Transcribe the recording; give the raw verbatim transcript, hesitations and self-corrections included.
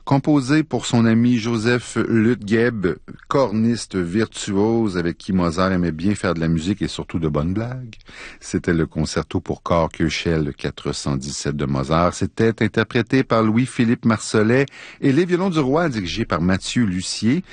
composé pour son ami Joseph Lutgeb, corniste virtuose avec qui Mozart aimait bien faire de la musique et surtout de bonnes blagues. C'était le concerto pour corps Köchel quatre cent dix-sept de Mozart. C'était interprété par Louis-Philippe Marsollet et les violons du roi dirigés par Mathieu Lussier.